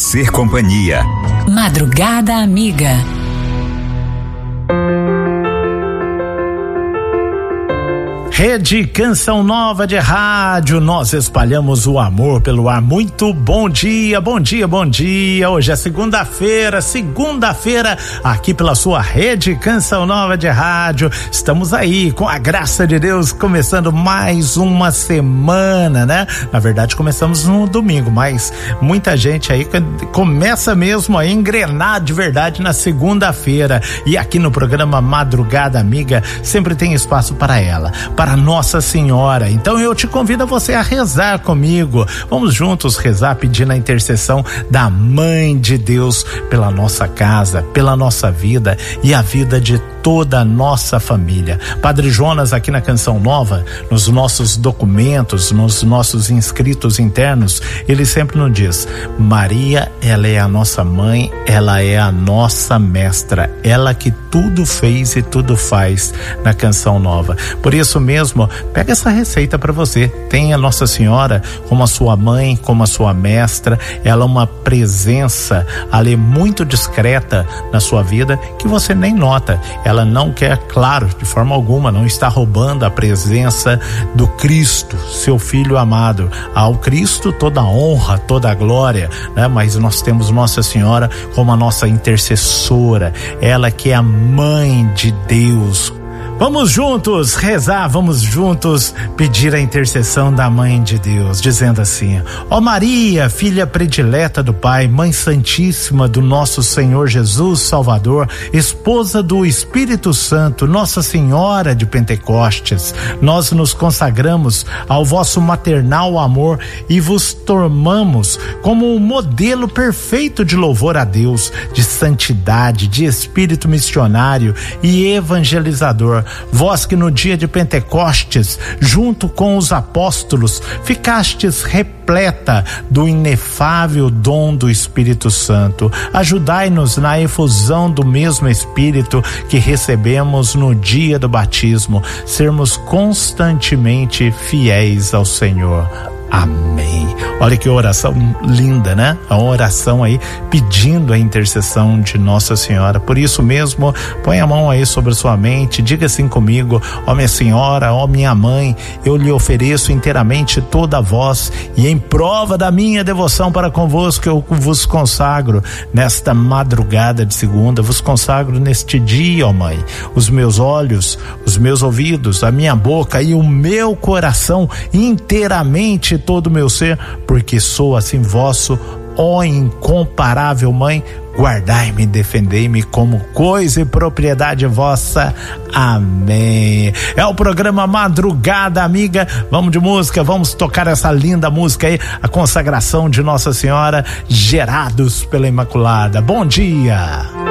fazer companhia. Madrugada Amiga. Rede Canção Nova de Rádio, nós espalhamos o amor pelo ar. Muito bom dia, bom dia, bom dia. Hoje é segunda-feira, aqui pela sua Rede Canção Nova de Rádio. Estamos aí, com a graça de Deus, começando mais uma semana, né? Na verdade, começamos no domingo, mas muita gente aí começa mesmo a engrenar de verdade na segunda-feira. E aqui no programa Madrugada Amiga, sempre tem espaço para ela, para Nossa Senhora. Então eu te convido a você a rezar comigo. Vamos juntos rezar pedindo a intercessão da Mãe de Deus pela nossa casa, pela nossa vida e a vida de toda a nossa família. Padre Jonas, aqui na Canção Nova, nos nossos documentos, nos nossos inscritos internos, ele sempre nos diz: Maria, ela é a nossa mãe, ela é a nossa mestra, ela que tudo fez e tudo faz na Canção Nova. Por isso mesmo, pega essa receita para você. Tenha Nossa Senhora como a sua mãe, como a sua mestra. Ela é uma presença ali muito discreta na sua vida que você nem nota. Ela não quer, claro, de forma alguma, não está roubando a presença do Cristo, seu Filho amado. Ao Cristo toda a honra, toda a glória, né? Mas nós temos Nossa Senhora como a nossa intercessora, ela que é a Mãe de Deus. Vamos juntos rezar, vamos juntos pedir a intercessão da Mãe de Deus, dizendo assim: ó Maria, filha predileta do Pai, Mãe Santíssima do nosso Senhor Jesus Salvador, esposa do Espírito Santo, Nossa Senhora de Pentecostes, nós nos consagramos ao vosso maternal amor e vos tomamos como um modelo perfeito de louvor a Deus, de santidade, de espírito missionário e evangelizador. Vós que no dia de Pentecostes, junto com os apóstolos, ficastes repleta do inefável dom do Espírito Santo, ajudai-nos na efusão do mesmo Espírito que recebemos no dia do batismo, sermos constantemente fiéis ao Senhor. Amém. Olha que oração linda, né? A oração aí pedindo a intercessão de Nossa Senhora. Por isso mesmo, põe a mão aí sobre a sua mente, diga assim comigo: ó minha Senhora, ó minha Mãe, eu lhe ofereço inteiramente toda a vós, e em prova da minha devoção para convosco eu vos consagro nesta madrugada de segunda, vos consagro neste dia, ó Mãe, os meus olhos, os meus ouvidos, a minha boca e o meu coração inteiramente, todo o meu ser, porque sou assim vosso, ó incomparável Mãe, guardai-me e defendei-me como coisa e propriedade vossa. Amém. É o programa Madrugada Amiga. Vamos de música, vamos tocar essa linda música aí, a consagração de Nossa Senhora, gerados pela Imaculada. Bom dia.